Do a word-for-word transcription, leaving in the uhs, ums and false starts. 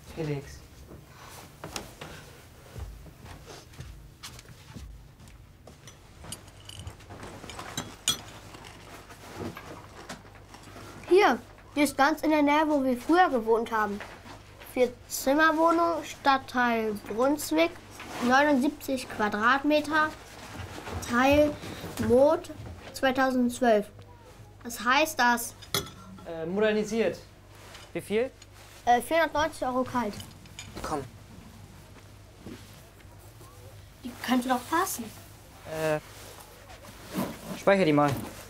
Felix. Hier, die ist ganz in der Nähe, wo wir früher gewohnt haben. Vier-Zimmer-Wohnung, Stadtteil Brunswick, neunundsiebzig Quadratmeter, Teil Mod zweitausendzwölf. Was heißt das? Äh, modernisiert. Wie viel? Äh, vierhundertneunzig Euro kalt. Komm. Die könnte doch passen. Äh, speicher die mal.